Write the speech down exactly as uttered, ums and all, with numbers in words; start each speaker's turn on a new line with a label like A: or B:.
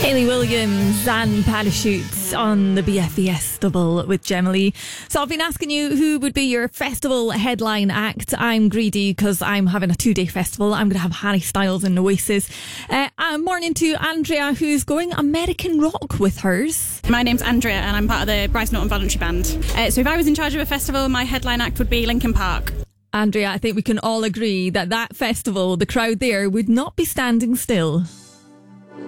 A: Hayley Williams and Parachutes on the B F Festival with Gemma Lee. So I've been asking you who would be your festival headline act. I'm greedy because I'm having a two-day festival. I'm going to have Harry Styles and Oasis. Uh, uh, morning to Andrea, who's going American rock with hers.
B: My name's Andrea and I'm part of the Bryce Norton Voluntary Band. Uh, so if I was in charge of a festival, my headline act would be Linkin Park.
A: Andrea, I think we can all agree that that festival, the crowd there would not be standing still.